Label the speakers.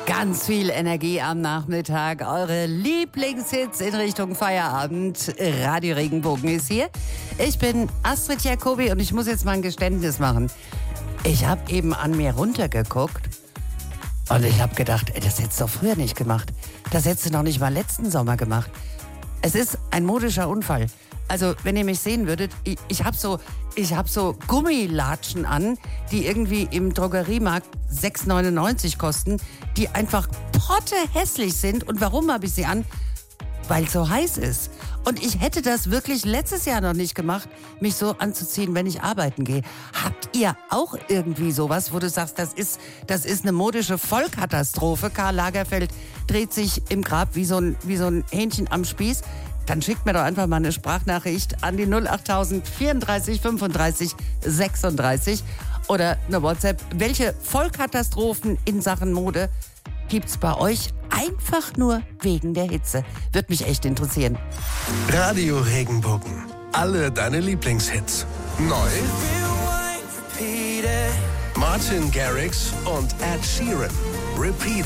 Speaker 1: Ganz viel Energie am Nachmittag. Eure Lieblingshits in Richtung Feierabend. Radio Regenbogen ist hier. Ich bin Astrid Jacobi und ich muss jetzt mal ein Geständnis machen. Ich habe eben an mir runtergeguckt und ich habe gedacht, das hättest du doch früher nicht gemacht. Das hättest du noch nicht mal letzten Sommer gemacht. Es ist ein modischer Unfall. Also, wenn ihr mich sehen würdet, ich hab so Gummilatschen an, die irgendwie im Drogeriemarkt 6,99 kosten, die einfach pottehässlich sind. Und warum habe ich sie an? Weil es so heiß ist. Und ich hätte das wirklich letztes Jahr noch nicht gemacht, mich so anzuziehen, wenn ich arbeiten gehe. Habt ihr auch irgendwie sowas, wo du sagst, das ist eine modische Vollkatastrophe? Karl Lagerfeld dreht sich im Grab wie so ein Hähnchen am Spieß. Dann schickt mir doch einfach mal eine Sprachnachricht an die 08000 34 35 36 oder eine WhatsApp. Welche Vollkatastrophen in Sachen Mode gibt's bei euch einfach nur wegen der Hitze? Würde mich echt interessieren.
Speaker 2: Radio Regenbogen. Alle deine Lieblingshits. Neu: Martin Garrix und Ed Sheeran. Repeat